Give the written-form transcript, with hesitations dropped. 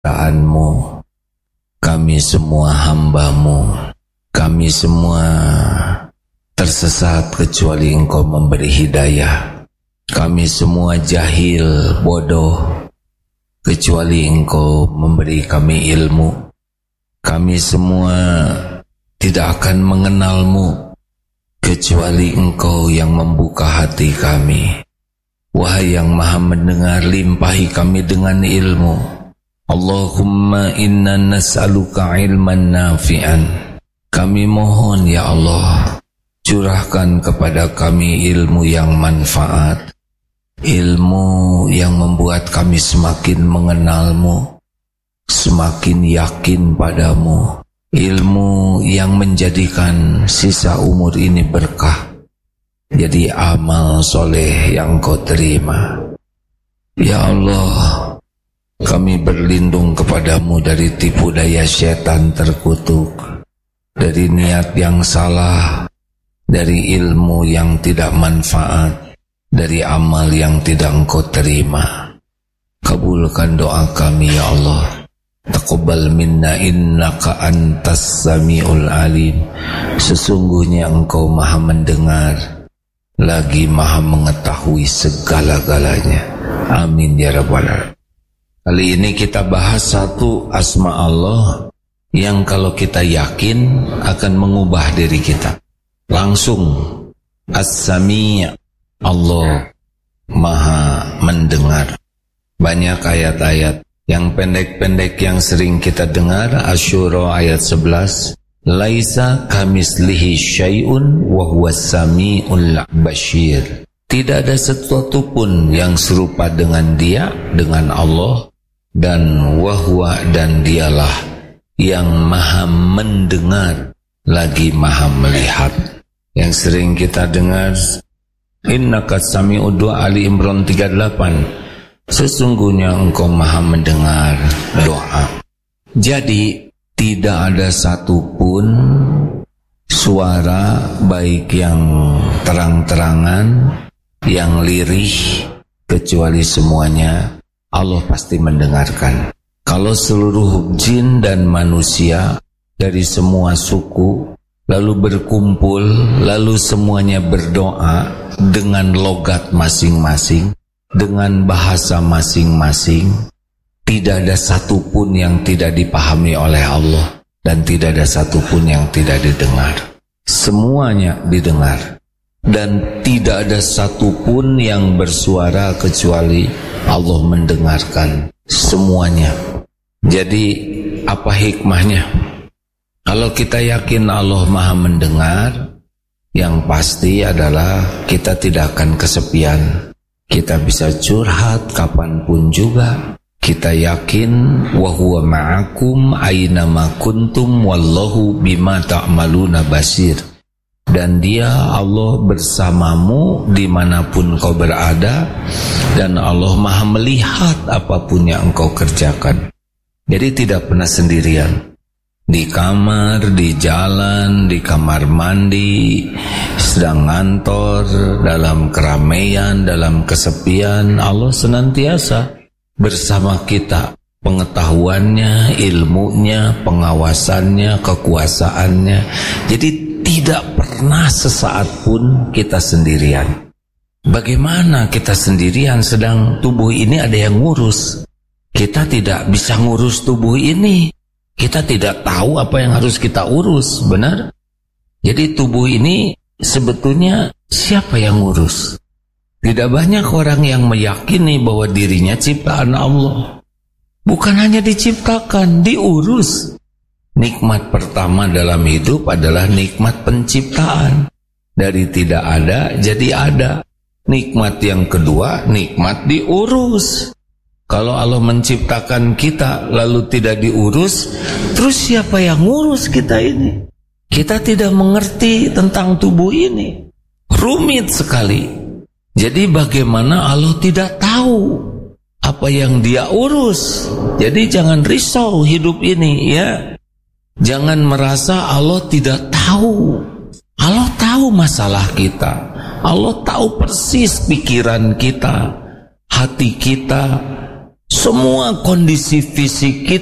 ciptaanmu. Kami semua hamba-Mu. Kami semua tersesat kecuali Engkau memberi hidayah. Kami semua jahil, bodoh, kecuali Engkau memberi kami ilmu. Kami semua tidak akan mengenal-Mu kecuali Engkau yang membuka hati kami. Wahai yang maha mendengar, limpahi kami dengan ilmu. Allahumma inna nas'aluka ilman nafi'an. Kami mohon ya Allah, curahkan kepada kami ilmu yang manfaat, ilmu yang membuat kami semakin mengenal-Mu, semakin yakin padamu, ilmu yang menjadikan sisa umur ini berkah, jadi amal soleh yang Kau terima. Ya Allah, kami berlindung kepadamu dari tipu daya setan terkutuk, dari niat yang salah, dari ilmu yang tidak manfaat, dari amal yang tidak Engkau terima. Kabulkan doa kami ya Allah. Taqabbal minna innaka antas samiul alim. Sesungguhnya Engkau maha mendengar lagi maha mengetahui segala-galanya. Amin ya rabbal alamin. Kali ini kita bahas satu asma Allah yang kalau kita yakin akan mengubah diri kita. Langsung As-Sami', Allah maha mendengar. Banyak ayat-ayat yang pendek-pendek yang sering kita dengar. Asy-Syura ayat 11, laisa kamislihi syai'un wa huwas sami'ul basyir. Tidak ada sesuatu pun yang serupa dengan Dia, dengan Allah, dan wahwa, dan Dialah yang maha mendengar lagi maha melihat. Yang sering kita dengar, innaka sami'ud du'a, Ali Imran 38, sesungguhnya Engkau maha mendengar doa. Jadi tidak ada satupun suara, baik yang terang-terangan, yang lirih, kecuali semuanya Allah pasti mendengarkan. Kalau seluruh jin dan manusia dari semua suku lalu berkumpul, lalu semuanya berdoa dengan logat masing-masing, dengan bahasa masing-masing, tidak ada satupun yang tidak dipahami oleh Allah, dan tidak ada satupun yang tidak didengar. Semuanya didengar, dan tidak ada satupun yang bersuara kecuali Allah mendengarkan semuanya. Jadi apa hikmahnya? Kalau kita yakin Allah maha mendengar, yang pasti adalah kita tidak akan kesepian. Kita bisa curhat kapanpun juga. Kita yakin wa huwa ma'akum aina ma kuntum wallahu bima ta'maluna basir. Dan Dia, Allah, bersamamu dimanapun kau berada, dan Allah maha melihat apapun yang engkau kerjakan. Jadi tidak pernah sendirian. Di kamar, di jalan, di kamar mandi, sedang ngantor, dalam keramaian, dalam kesepian, Allah senantiasa bersama kita. Pengetahuannya, ilmunya, pengawasannya, kekuasaannya. Jadi tidak pernah sesaat pun kita sendirian. Bagaimana kita sendirian sedang tubuh ini ada yang ngurus? Kita tidak bisa ngurus tubuh ini. Kita tidak tahu apa yang harus kita urus, benar? Jadi tubuh ini sebetulnya siapa yang ngurus? Tidak banyak orang yang meyakini bahwa dirinya ciptaan Allah. Bukan hanya diciptakan, diurus. Nikmat pertama dalam hidup adalah nikmat penciptaan. Dari tidak ada jadi ada. Nikmat yang kedua, nikmat diurus. Kalau Allah menciptakan kita lalu tidak diurus, terus siapa yang ngurus kita ini? Kita tidak mengerti tentang tubuh ini. Rumit sekali. Jadi bagaimana Allah tidak tahu apa yang Dia urus? Jadi jangan risau hidup ini ya. Jangan merasa Allah tidak tahu. Allah tahu masalah kita. Allah tahu persis pikiran kita, hati kita, semua kondisi fisik kita